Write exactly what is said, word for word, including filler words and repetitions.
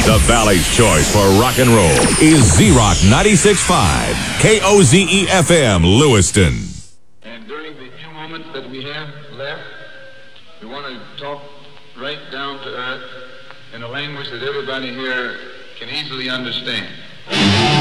The Valley's choice for rock and roll is Z-Rock ninety-six point five, K O Z E F M, Lewiston. And during the few moments that we have left, we want to talk right down to earth in a language that everybody here can easily understand.